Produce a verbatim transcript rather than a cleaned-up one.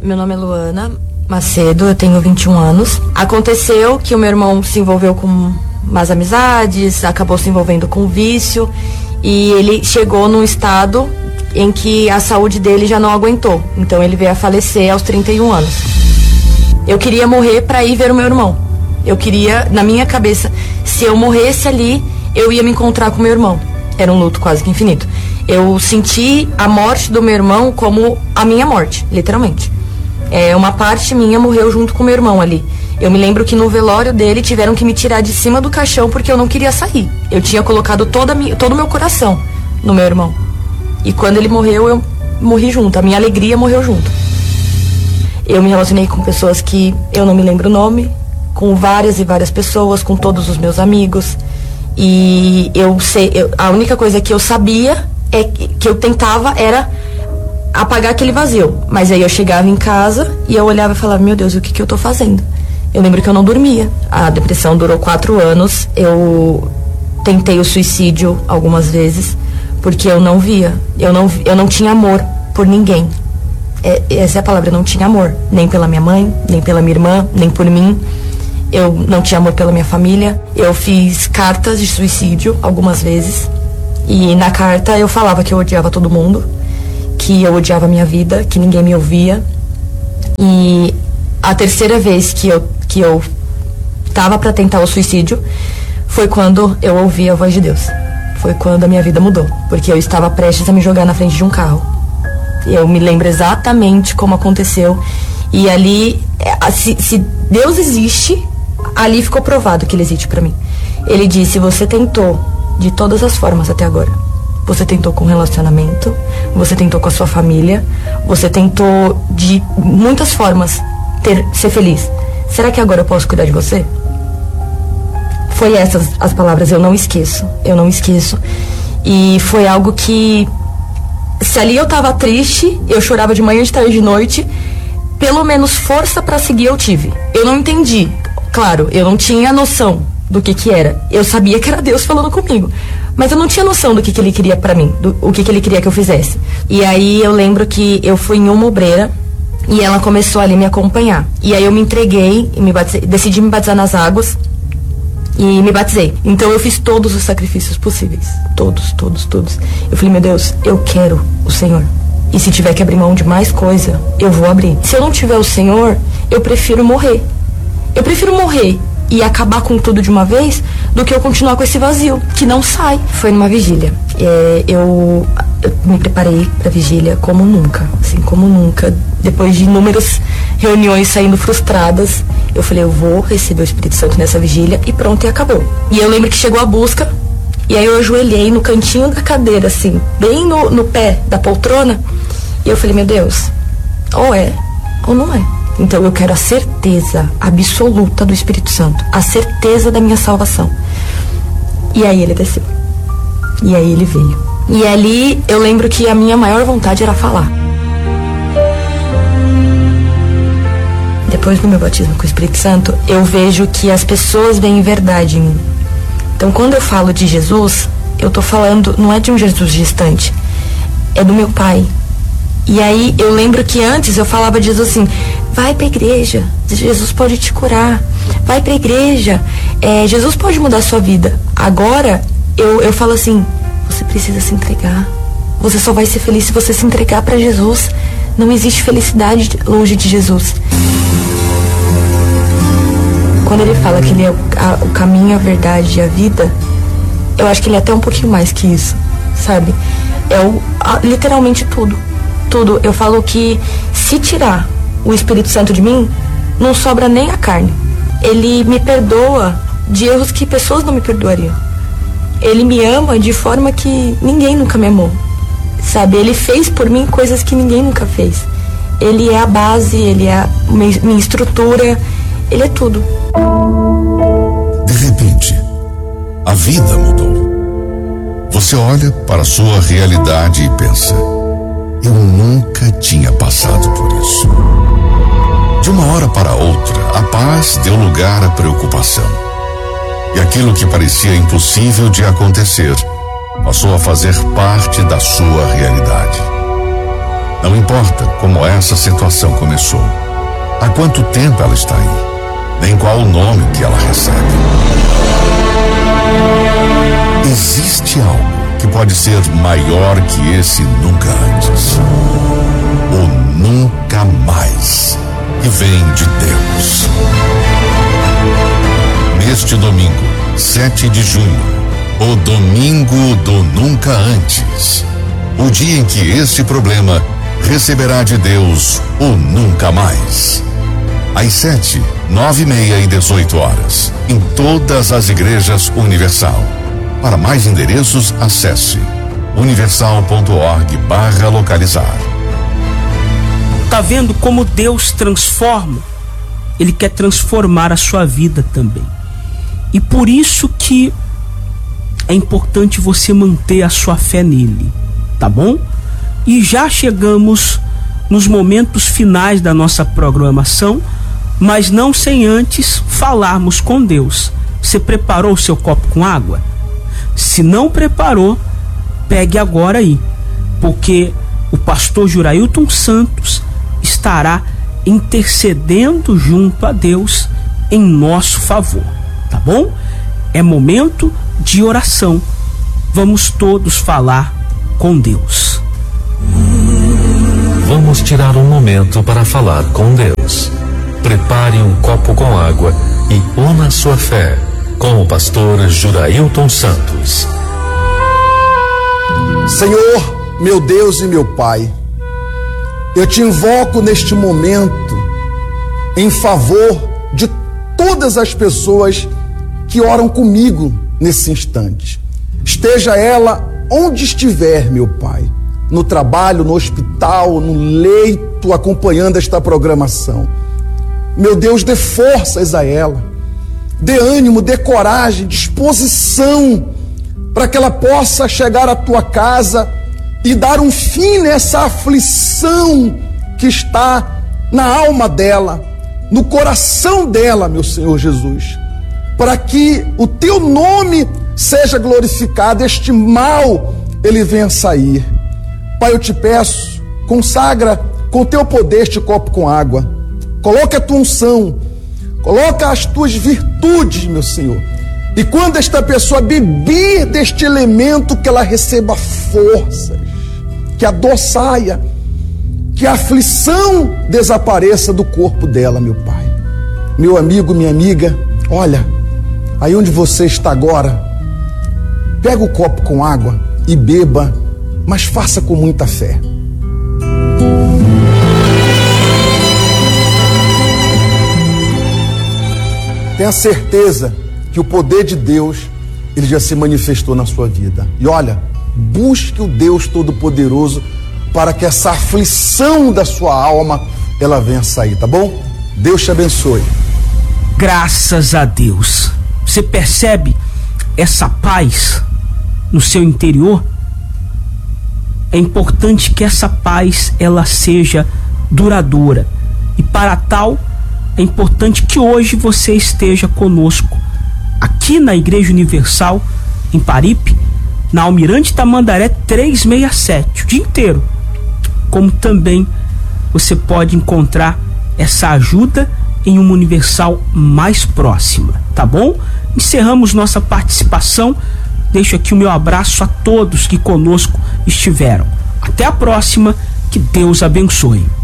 Meu nome é Luana Macedo, eu tenho vinte e um anos. Aconteceu que o meu irmão se envolveu com más amizades, acabou se envolvendo com vício e ele chegou num estado em que a saúde dele já não aguentou. Então ele veio a falecer aos trinta e um anos. Eu queria morrer para ir ver o meu irmão. Eu queria, na minha cabeça, se eu morresse ali, eu ia me encontrar com meu irmão. Era um luto quase que infinito. Eu senti a morte do meu irmão como a minha morte, literalmente. É, uma parte minha morreu junto com meu irmão ali. Eu me lembro que no velório dele tiveram que me tirar de cima do caixão porque eu não queria sair. Eu tinha colocado toda minha, todo o meu coração no meu irmão. E quando ele morreu, eu morri junto. A minha alegria morreu junto. Eu me relacionei com pessoas que eu não me lembro o nome, com várias e várias pessoas, com todos os meus amigos. E eu sei, eu, a única coisa que eu sabia é que, que eu tentava era apagar aquele vazio. Mas aí eu chegava em casa e eu olhava e falava, meu Deus, o que que eu tô fazendo? Eu lembro que eu não dormia. A depressão durou quatro anos. Eu tentei o suicídio algumas vezes porque eu não via. Eu não, eu não tinha amor por ninguém. É, essa é a palavra, eu não tinha amor. Nem pela minha mãe, nem pela minha irmã, nem por mim. Eu não tinha amor pela minha família. Eu fiz cartas de suicídio algumas vezes. E na carta eu falava que eu odiava todo mundo, que eu odiava a minha vida, que ninguém me ouvia. E a terceira vez que eu, que eu tava pra tentar o suicídio foi quando eu ouvi a voz de Deus. Foi quando a minha vida mudou, porque eu estava prestes a me jogar na frente de um carro. Eu me lembro exatamente como aconteceu. E ali, se, se Deus existe, ali ficou provado que Ele existe pra mim. Ele disse, você tentou de todas as formas até agora. Você tentou com relacionamento, você tentou com a sua família, você tentou de muitas formas ter, ser feliz. Será que agora eu posso cuidar de você? Foi essas as palavras, eu não esqueço, eu não esqueço. E foi algo que, se ali eu tava triste, eu chorava de manhã, de tarde, de noite, pelo menos força pra seguir eu tive. Eu não entendi, claro, eu não tinha noção do que que era. Eu sabia que era Deus falando comigo, mas eu não tinha noção do que que Ele queria pra mim, do o que que Ele queria que eu fizesse. E aí eu lembro que eu fui em uma obreira e ela começou ali me acompanhar. E aí eu me entreguei, e me batizei, decidi me batizar nas águas e me batizei. Então eu fiz todos os sacrifícios possíveis, todos, todos, todos. Eu falei, meu Deus, eu quero o Senhor. E se tiver que abrir mão de mais coisa, eu vou abrir. Se eu não tiver o Senhor, eu prefiro morrer. Eu prefiro morrer e acabar com tudo de uma vez do que eu continuar com esse vazio que não sai. Foi numa vigília. É, eu, eu me preparei pra vigília como nunca, assim, como nunca. Depois de inúmeras reuniões saindo frustradas, eu falei, eu vou receber o Espírito Santo nessa vigília e pronto, e acabou. E eu lembro que chegou a busca, e aí eu ajoelhei no cantinho da cadeira, assim, bem no, no pé da poltrona, e eu falei, meu Deus, ou é, ou não é. Então eu quero a certeza absoluta do Espírito Santo, a certeza da minha salvação. E aí ele desceu. E aí ele veio. E ali eu lembro que a minha maior vontade era falar. Depois do meu batismo com o Espírito Santo, eu vejo que as pessoas veem verdade em mim. Então quando eu falo de Jesus, eu tô falando, não é de um Jesus distante, é do meu Pai. E aí eu lembro que antes eu falava de Jesus assim, vai pra igreja, Jesus pode te curar, vai pra igreja, é, Jesus pode mudar a sua vida. Agora eu, eu falo assim, você precisa se entregar, você só vai ser feliz se você se entregar pra Jesus. Não existe felicidade longe de Jesus. Quando ele fala que ele é o, a, o caminho, a verdade e a vida, eu acho que ele é até um pouquinho mais que isso, sabe? É o, a, literalmente tudo. Tudo. Eu falo que se tirar o Espírito Santo de mim, não sobra nem a carne. Ele me perdoa de erros que pessoas não me perdoariam. Ele me ama de forma que ninguém nunca me amou, sabe? Ele fez por mim coisas que ninguém nunca fez. Ele é a base, ele é a minha estrutura, ele é tudo. De repente, a vida mudou. Você olha para a sua realidade e pensa, eu nunca tinha passado por isso. De uma hora para outra, a paz deu lugar à preocupação. E aquilo que parecia impossível de acontecer passou a fazer parte da sua realidade. Não importa como essa situação começou, há quanto tempo ela está aí, nem qual o nome que ela recebe. Existe algo que pode ser maior que esse nunca antes. O nunca mais, que vem de Deus. Neste domingo, sete de junho, o domingo do nunca antes. O dia em que este problema receberá de Deus o nunca mais. Às sete, nove e meia e dezoito horas, em todas as igrejas Universal. Para mais endereços, acesse universal.org barra localizar. Tá vendo como Deus transforma? Ele quer transformar a sua vida também. E por isso que é importante você manter a sua fé nele, tá bom? E já chegamos nos momentos finais da nossa programação, mas não sem antes falarmos com Deus. Você preparou o seu copo com água? Se não preparou, pegue agora aí, porque o pastor Jurailton Santos estará intercedendo junto a Deus em nosso favor, tá bom? É momento de oração. Vamos todos falar com Deus. Vamos tirar um momento para falar com Deus. Prepare um copo com água e una sua fé com o pastor Jurailton Santos. Senhor, meu Deus e meu Pai, eu te invoco neste momento em favor de todas as pessoas que oram comigo nesse instante. Esteja ela onde estiver, meu Pai, no trabalho, no hospital, no leito, acompanhando esta programação. Meu Deus, dê forças a ela, dê ânimo, dê coragem, disposição, para que ela possa chegar à tua casa e dar um fim nessa aflição que está na alma dela, no coração dela, meu Senhor Jesus, para que o teu nome seja glorificado, este mal ele venha sair. Pai, eu te peço, consagra com teu poder este copo com água, coloca a tua unção, coloca as tuas virtudes, meu Senhor, e quando esta pessoa beber deste elemento, que ela receba forças, que a dor saia, que a aflição desapareça do corpo dela, meu Pai. Meu amigo, minha amiga, olha, aí onde você está agora, pega o copo com água e beba, mas faça com muita fé. Tenha certeza que o poder de Deus, ele já se manifestou na sua vida. E olha, busque o Deus Todo-Poderoso para que essa aflição da sua alma, ela venha sair, tá bom? Deus te abençoe. Graças a Deus. Você percebe essa paz no seu interior? É importante que essa paz ela seja duradoura. E para tal, é importante que hoje você esteja conosco aqui na Igreja Universal em Paripe, na Almirante Tamandaré trezentos e sessenta e sete, o dia inteiro. Como também você pode encontrar essa ajuda em uma Universal mais próxima, tá bom? Encerramos nossa participação. Deixo aqui o meu abraço a todos que conosco estiveram. Até a próxima, que Deus abençoe.